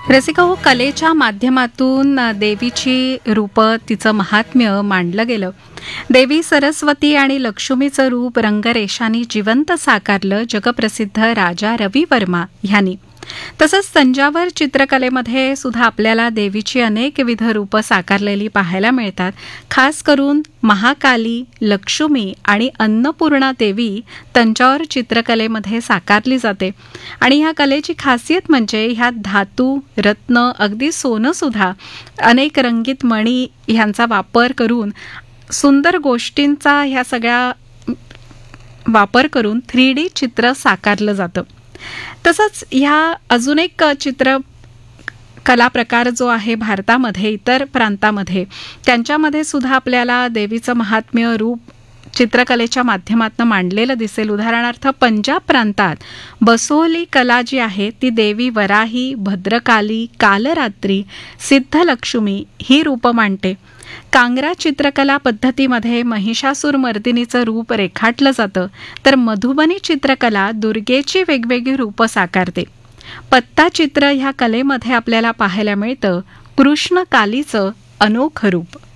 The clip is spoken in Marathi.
रसिका, कलेच्या माध्यमातून देवीची रूपं, तिचं महात्म्य मांडलं गेलं. देवी सरस्वती आणि लक्ष्मीचं रूप रंगरेषांनी जिवंत साकारलं जगप्रसिद्ध राजा रवी वर्मा ह्यांनी. तसंच तंजावर चित्रकलेमध्ये सुद्धा आपल्याला देवीची अनेकविध रूपं साकारलेली पाहायला मिळतात. खास करून महाकाली, लक्ष्मी आणि अन्नपूर्णा देवी तंजावर चित्रकलेमध्ये साकारली जाते. आणि ह्या कलेची खासियत म्हणजे ह्यात धातू, रत्न, अगदी सोनं सुद्धा, अनेक रंगीत मणी ह्यांचा वापर करून, सुंदर गोष्टींचा ह्या सगळ्या वापर करून 3D चित्र साकारलं जातं. तसंच ह्या अजून एक कला प्रकार जो आहे भारतामध्ये, इतर प्रांतामध्ये, त्यांच्यामध्ये सुद्धा आपल्याला देवीचं महात्म्य रूप चित्रकलेच्या माध्यमातून मांडलेलं दिसेल. उदाहरणार्थ पंजाब प्रांतात बसोहली कला जी आहे ती देवी वराही, भद्रकाली, कालरात्री, सिद्धलक्ष्मी ही रूपं मांडते. कांगरा चित्रकला पद्धतीमध्ये महिषासुरमर्दिनीचं रूप रेखाटलं जातं, तर मधुबनी चित्रकला दुर्गेची वेगवेगळी रूपं साकारते. पत्ता चित्र ह्या कलेमध्ये आपल्याला पाहायला मिळतं कृष्ण कालीचं अनोखं रूप.